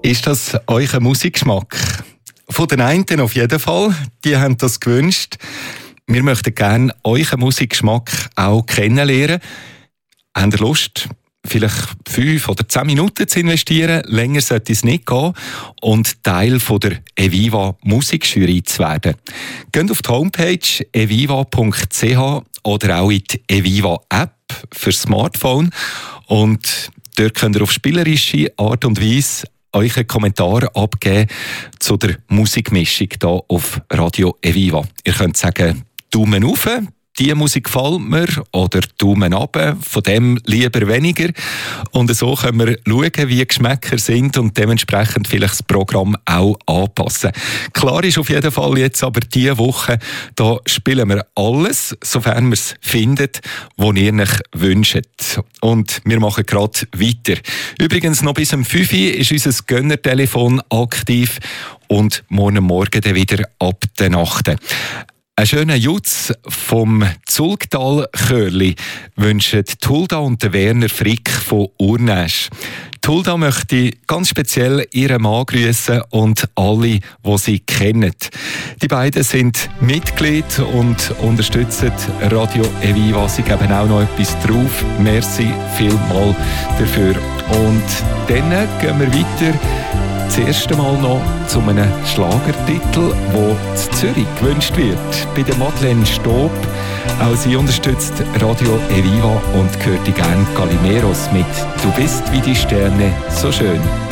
Ist das euer Musikgeschmack? Von den einen auf jeden Fall. Die haben das gewünscht. Wir möchten gerne euren Musikgeschmack auch kennenlernen. Habt ihr Lust, vielleicht 5 oder 10 Minuten zu investieren? Länger sollte es nicht gehen. Und Teil von der Eviva Musikjury zu werden. Geht auf die Homepage eviva.ch oder auch in die Eviva App für Smartphone. Und dort könnt ihr auf spielerische Art und Weise euren Kommentar abgeben zu der Musikmischung hier auf Radio Eviva. Ihr könnt sagen, Daumen rauf, die Musik gefällt mir, oder Daumen runter, von dem lieber weniger. Und so können wir schauen, wie die Geschmäcker sind und dementsprechend vielleicht das Programm auch anpassen. Klar ist auf jeden Fall jetzt aber diese Woche, da spielen wir alles, sofern wir es finden, was ihr euch wünscht. Und wir machen gerade weiter. Übrigens noch bis um 5 Uhr ist unser Gönnertelefon aktiv und morgen dann wieder ab der Nacht. Einen schönen Jutz vom Zulgtal-Chörli wünschen Hulda und Werner Frick von Urnäsch. Hulda möchte ganz speziell ihren Mann grüßen und alle, die sie kennen. Die beiden sind Mitglied und unterstützen Radio Eviva. Sie geben auch noch etwas drauf. Merci vielmals dafür. Und dann gehen wir weiter. Das erste Mal noch zu einem Schlagertitel, der in Zürich gewünscht wird. Bei der Madeleine Stob. Auch sie unterstützt Radio Eviva und hört gerne Calimeros mit «Du bist wie die Sterne so schön».